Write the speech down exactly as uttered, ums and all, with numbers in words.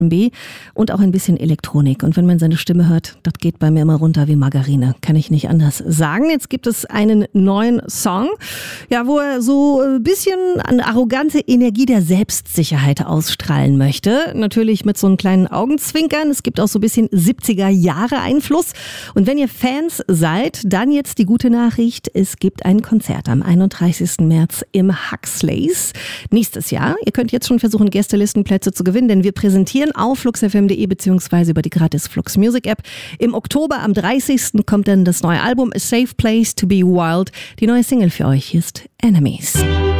B und auch ein bisschen Elektronik. Und wenn man seine Stimme hört, das geht bei mir immer runter wie Margarine. Kann ich nicht anders sagen. Jetzt gibt es einen neuen Song, ja, wo er so ein bisschen eine arrogante Energie der Selbstsicherheit ausstrahlen möchte. Natürlich mit so einem kleinen Augenzwinkern. Es gibt auch so ein bisschen siebziger Jahre Einfluss. Und wenn ihr Fans seid, dann jetzt die gute Nachricht. Es gibt ein Konzert am einunddreißigsten März im Huxleys. Nächstes Jahr. Ihr könnt jetzt schon versuchen, Gästelistenplätze zu gewinnen, denn wir präsentieren auf flux f m punkt de beziehungsweise über die gratis Flux Music App. Im Oktober am dreißigsten kommt dann das neue Album A Safe Place to Be Wild. Die neue Single für euch ist Enemies.